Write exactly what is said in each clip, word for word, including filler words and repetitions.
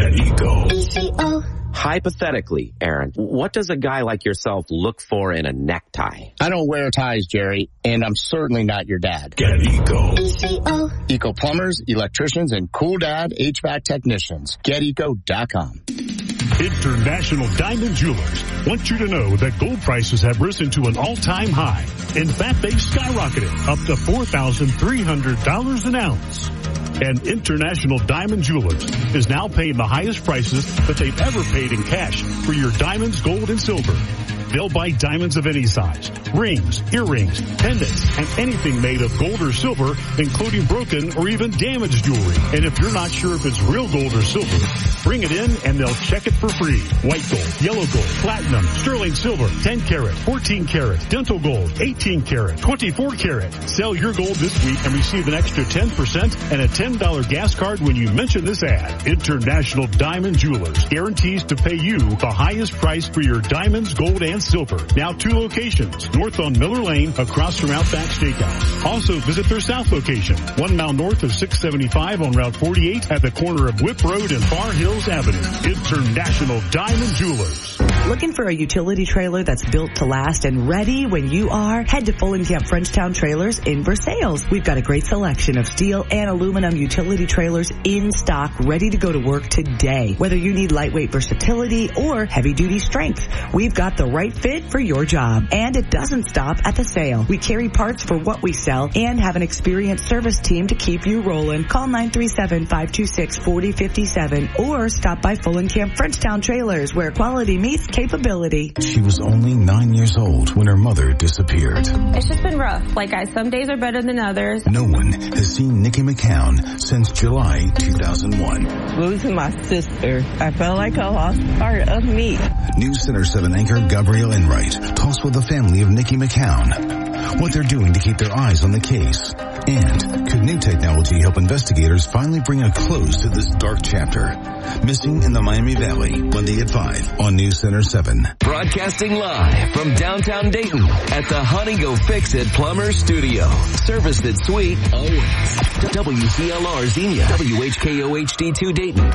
Get Eco. E C O. Hypothetically, Aaron, what does a guy like yourself look for in a necktie? I don't wear ties, Jerry, and I'm certainly not your dad. Get Eco. E C O. Eco plumbers, electricians, and cool dad H V A C technicians. Get eco dot com. International Diamond Jewelers want you to know that gold prices have risen to an all-time high. In fact, they've skyrocketed up to four thousand three hundred dollars an ounce. And International Diamond Jewelers is now paying the highest prices that they've ever paid in cash for your diamonds, gold, and silver. They'll buy diamonds of any size, rings, earrings, pendants, and anything made of gold or silver, including broken or even damaged jewelry. And if you're not sure if it's real gold or silver, bring it in and they'll check it for free. White gold, yellow gold, platinum, sterling silver, ten karat, fourteen karat, dental gold, eighteen karat, twenty-four karat. Sell your gold this week and receive an extra ten percent and a ten dollars gas card when you mention this ad. International Diamond Jewelers guarantees to pay you the highest price for your diamonds, gold, and silver. Now two locations. North on Miller Lane, across from Outback Steakhouse. Also visit their south location, one mile north of six seventy-five on Route forty-eight at the corner of Whip Road and Far Hills Avenue. International Diamond Jewelers. Looking for a utility trailer that's built to last and ready when you are? Head to Fullenkamp Frenchtown Trailers in Versailles. We've got a great selection of steel and aluminum utility trailers in stock, ready to go to work today. Whether you need lightweight versatility or heavy-duty strength, we've got the right fit for your job. And it doesn't stop at the sale. We carry parts for what we sell and have an experienced service team to keep you rolling. Call nine three seven, five two six, four zero five seven or stop by Fullenkamp Frenchtown Trailers, where quality meets capability. She was only nine years old when her mother disappeared. It's just been rough. Like, I, some days are better than others. No one has seen Nikki McCown since July two thousand one. Losing my sister, I felt like I lost part of me. News Center seven anchor Gabrielle Enright talks with the family of Nikki McCown, what they're doing to keep their eyes on the case, and could new technology help investigators finally bring a close to this dark chapter? Missing in the Miami Valley, Monday at five on News Center seven. Broadcasting live from downtown Dayton at the Honey Go Fix It Plumber Studio. Service that's sweet always. W C L R Xenia, W H K O H D two Dayton.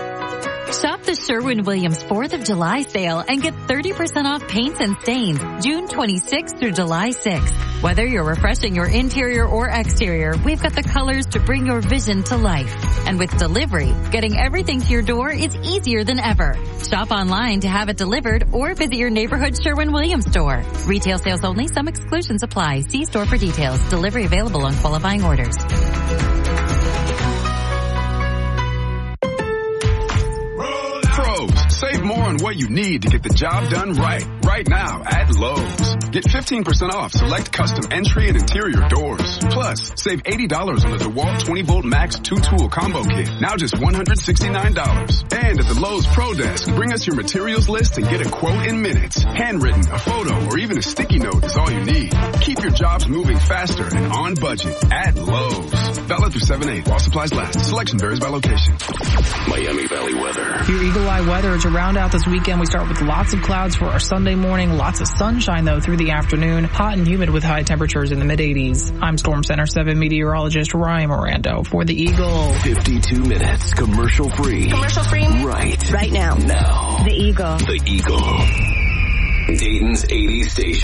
Shop the Sherwin-Williams fourth of July sale and get thirty percent off paints and stains June twenty-sixth through July sixth. Whether you're refreshing your interior or exterior, we've got the colors to bring your vision to life. And with delivery, getting everything to your door is easier than ever. Shop online to have it delivered or visit your neighborhood Sherwin-Williams store. Retail sales only. Some exclusions apply. See store for details. Delivery available on qualifying orders. Save more on what you need to get the job done right, right now at Lowe's. Get fifteen percent off select custom entry and interior doors. Plus, save eighty dollars on the DeWalt twenty volt Max two tool combo kit, now just one hundred sixty-nine dollars. And at the Lowe's Pro Desk, bring us your materials list and get a quote in minutes. Handwritten, a photo, or even a sticky note is all you need. Keep your jobs moving faster and on budget at Lowe's. Valid through seven eight while supplies last. Selection varies by location. Miami Valley weather. Your Eagle Eye weather to round out this weekend. We start with lots of clouds for our Sunday morning. Lots of sunshine, though, through the afternoon. Hot and humid with high temperatures in the mid eighties. I'm Storm Center seven meteorologist Ryan Mirando for the Eagle. fifty-two minutes commercial free. Commercial free? Right. Right now. Now. The Eagle. The Eagle. Dayton's eighties station.